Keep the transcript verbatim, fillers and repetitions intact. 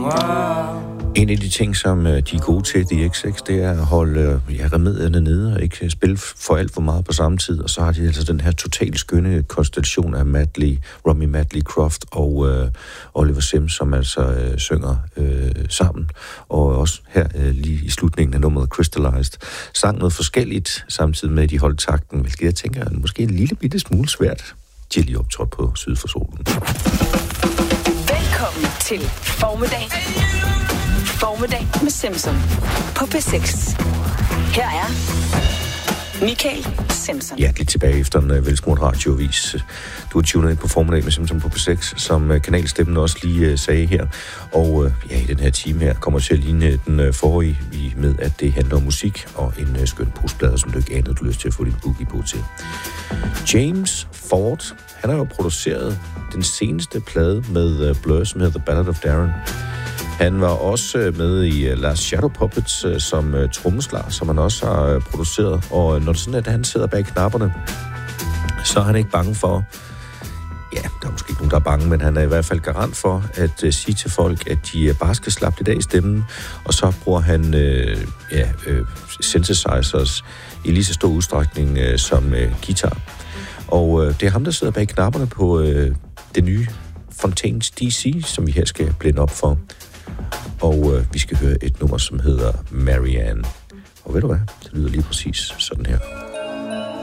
En af de ting, som de er gode til, de X X, det er at holde ja, remedierne nede og ikke spille for alt for meget på samme tid. Og så har de altså den her totalt skønne konstellation af Madley, Romy Madley Croft og uh, Oliver Sims, som altså uh, synger uh, sammen. Og også her uh, lige i slutningen af nummeret Crystallized sang noget forskelligt, samtidig med at de holdt takten, hvilket jeg tænker er måske en lille bitte smule svært. De er lige optrådt på Syd for Solen. Velkommen til Formiddag. Formiddag med Simpson på P seks. Her er Michael Simpson. Ja, lige tilbage efter en uh, velsmurt radioavis. Du er tunet ind på Formiddag med Simpson på P seks, som uh, kanalstemmen også lige uh, sagde her. Og uh, ja, i den her time her kommer til at ligne den uh, forrige med, at det handler om musik og en uh, skøn postplade, som du ikke anede, du har lyst til at få din boogie på til. James Ford, han har jo produceret den seneste plade med uh, Blur, som hedder The Ballad of Darren. Han var også med i uh, Last Shadow Puppets uh, som uh, trommeslager, som han også har uh, produceret. Og uh, når det sådan er, at han sidder bag knapperne, så er han ikke bange for, ja, der er måske ikke nogen, der er bange, men han er i hvert fald garant for at uh, sige til folk, at de uh, bare skal slappe lidt af i stemmen. Og så bruger han uh, ja, uh, synthesizers i lige så stor udstrækning uh, som uh, guitar. Og uh, det er ham, der sidder bag knapperne på uh, det nye Fontaines D C, som vi her skal blinde op for. Og øh, vi skal høre et nummer, som hedder Marianne. Og ved du hvad? Det lyder lige præcis sådan her.